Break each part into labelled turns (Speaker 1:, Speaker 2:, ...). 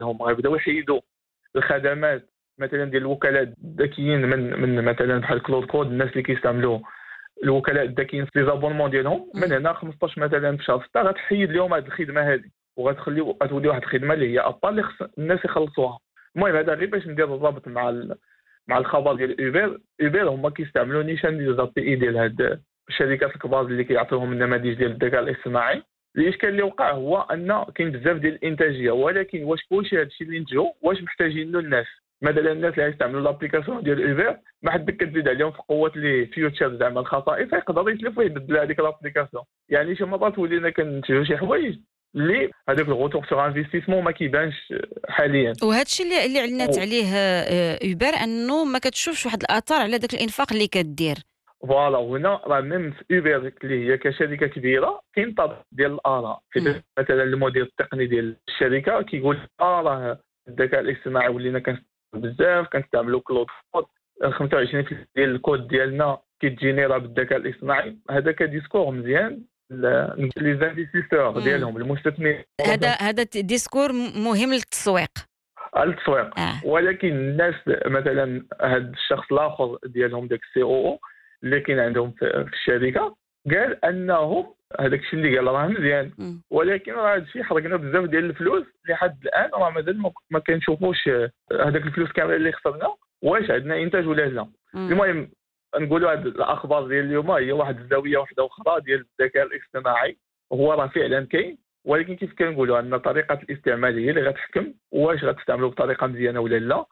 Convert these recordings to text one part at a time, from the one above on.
Speaker 1: هم غيبداو يحيدوا الخدمات مثلا ديال الوكلاء الذكيين من مثلا بحال كلود كود. الناس اللي كيستعملوا الوكلاء الذكيين في لي زابونمون ديالهم من هنا 15 مثلا في شهر 6 غتحيد لهم هذه الخدمه هذه، غتولي واحد الخدمه اللي هي ابا اللي خص الناس يخلصوها. المهم هذا غير باش ندير الرابط مع الخبر ديال اوبر هما كيستعملوا نيشان ديال زابي اي ديال هاد الشركات الكبار اللي كيعطيوهم النماذج ديال الذكاء الاصطناعي. الاشكال اللي وقع هو ان كاين بزاف ديال الانتاجيه، ولكن واش كلشي هادشي اللي نتجو واش محتاجين له الناس؟ مثلا الناس اللي يستعملوا لابليكاسيون ديال اوبر ما حد كتزيد عليهم في قوه لي فيوتشر زعما الخصائص يقدر يتلفوا يبدل هذيك لابليكاسيون. يعني شي مرات ولينا كنتجو شي حوايج اللي هذاك الغوتور سور انفستيسمون ما كيبانش حاليا.
Speaker 2: وهذا الشيء اللي علنات عليه اوبر انه ما كتشوفش واحد الاثار على داك الانفاق اللي كدير.
Speaker 1: فوالا هنا راه ميم في اوبر اللي هي كشركه كبيره كاين طابع ديال الاراء. في مثلا المدير التقني ديال الشركه كيقول راه الذكاء الاصطناعي ولينا كنستعملوا بزاف، كنستعملوا كلود كود 25% ديال الكود ديالنا كيتجينيرا بالذكاء الاصطناعي. هذا كديسكور مزيان لي زانفيستور ديالهم المستثمرين.
Speaker 2: هذا ديسكور مهم للتسويق
Speaker 1: ولكن الناس مثلا هذا الشخص الاخر ديالهم داك السي او اللي كاين عندهم في الشركه قال انهم هذاك الشيء اللي قال راه مزيان، ولكن راه هذا الشيء حرقنا بزاف ديال الفلوس لحد الان راه مازال ما كنشوفوش هذاك الفلوس كامل اللي خسرنا واش عندنا انتاج ولا لا. المهم نقولوا هذه الاخبار ديال اليوم هي واحد الزاويه واحده اخرى ديال الذكاء الاصطناعي. هو راه فعلا كاين، ولكن كيف كنقولوا ان طريقه الاستعمال هي اللي غتحكم واش غتستعملوا بطريقه مزيانه ولا لا،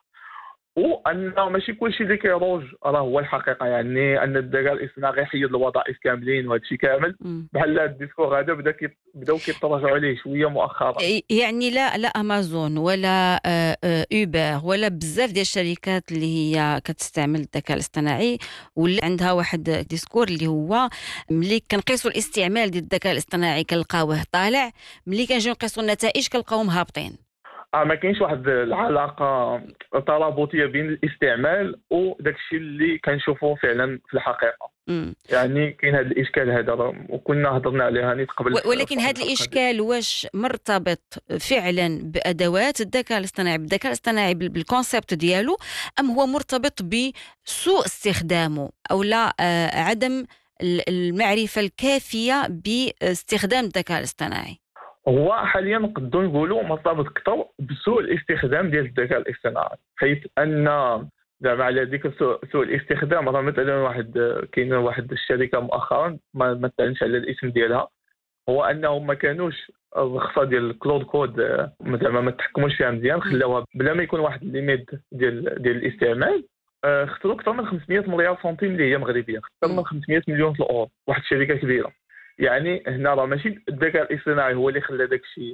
Speaker 1: وان ماشي كلشي اللي كيروج راه هو الحقيقه. يعني ان الذكاء الاصطناعي غيحيد الوظائف كاملين وهذا الشيء كامل بحال هذا الديسكور هذا بداو كيتراجعوا عليه شويه مؤخرا.
Speaker 2: يعني لا امازون ولا اوبر ولا بزاف ديال الشركات اللي هي كتستعمل الذكاء الاصطناعي واللي عندها واحد ديسكور اللي هو ملي كنقيسوا الاستعمال ديال الذكاء الاصطناعي كنلقاوه طالع، ملي كنجيو نقيسوا النتائج كنلقاوهم هابطين.
Speaker 1: ما كاينش واحد العلاقه ترابطيه بين الاستعمال وداك الشيء اللي كنشوفوه فعلا في الحقيقه. يعني كاين هذا الاشكال هذا وكنا هضرنا عليه هاني قبل.
Speaker 2: ولكن هذا الاشكال واش مرتبط فعلا بادوات الذكاء الاصطناعي بالذكاء الاصطناعي بالكونسيبت ديالو، ام هو مرتبط بسوء استخدامه او لا عدم المعرفه الكافيه باستخدام الذكاء الاصطناعي؟
Speaker 1: هو حاليا نقدروا نقولوا مرتبط اكثر بسوء الاستخدام ديال الذكاء الاصطناعي، حيث ان زعما على ذيك سوء الاستخدام راه مثلا كاينه واحد الشركه مؤخرا ما تعلنش على الاسم ديالها، هو انهم ما كانوش الرخصه ديال الكلود كود زعما ما تحكموش فيها مزيان، خلاوها بلا ما يكون واحد الليميت ديال الاستعمال. خسروا اكثر من 500 مليار سنتيم اللي هي مغربيه، اكثر من 500 مليون الاورو، واحد الشركه كبيره. يعني هنا راه ماشي الذكاء الاصطناعي هو اللي خلى داك الشيء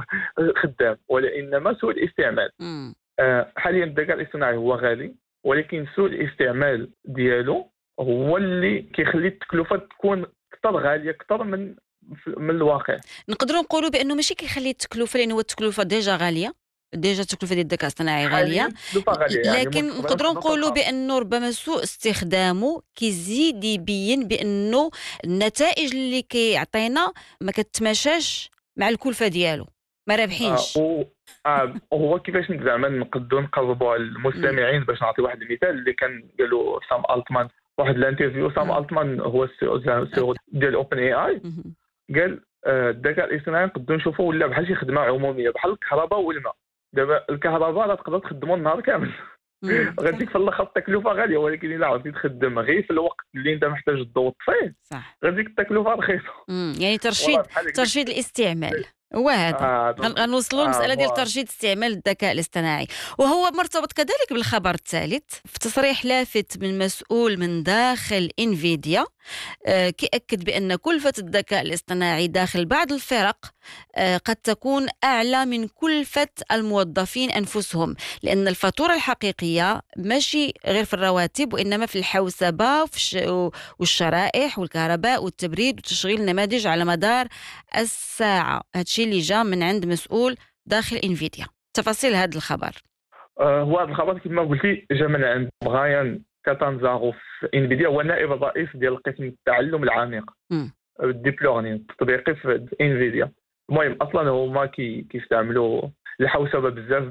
Speaker 1: خدام، وانما سوء الاستعمال. حاليا الذكاء الاصطناعي هو غالي، ولكن سوء الاستعمال ديالو هو اللي كيخلي التكلفه تكون اكثر غاليه اكثر من الواقع.
Speaker 2: نقدروا نقولوا بانه ماشي كيخلي التكلفه، لانه التكلفه ديجا غاليه، التكلفه ديال الذكاء الاصطناعي غاليه، لكن يعني نقدروا نقولوا بانه ربما سوء استخدامه كيزيد يبين بانه النتائج اللي كيعطينا ما كتماشاش مع الكلفه ديالو، ما رابحينش.
Speaker 1: هو كيفاش زعما نقدروا نقربوا على المستمعين باش نعطي واحد المثال اللي كان قالوا سام التمان واحد الانترفيو. سام التمان هو السي ديال اوبن اي اي، قال الذكاء الاصطناعي نقدروا نشوفوه ولا بحال شي خدمه عموميه بحال الكهرباء والماء. دابا الكهرباء راه تقدر تخدموا النهار كامل غاديك في الاخر التكلفه غاليه، ولكن الا عرفتي تخدم غير في الوقت اللي انت محتاج تضوي الطفيه غاديك التكلفه رخيصه.
Speaker 2: يعني ترشيد الاستعمال هو هذا. غنوصلوا المساله ديال ترشيد استعمال الذكاء الاصطناعي، وهو مرتبط كذلك بالخبر الثالث. في تصريح لافت من مسؤول من داخل انفيديا كيأكد بأن كلفة الذكاء الاصطناعي داخل بعض الفرق قد تكون أعلى من كلفة الموظفين أنفسهم، لأن الفاتورة الحقيقية ماشي غير في الرواتب وإنما في الحوسبة والشرائح والكهرباء والتبريد وتشغيل النماذج على مدار الساعة. هادشي اللي جاء من عند مسؤول داخل انفيديا. تفاصيل هذا الخبر.
Speaker 1: هو هذا الخبر كما قلتي جاء من عند برايان كاتانزارو في انفيديا، هو نائب الرئيس ديال قسم التعلم العميق الديب ليرنينغ التطبيقي في انفيديا. المهم اصلا هما كيستعملوا الحوسبه بزاف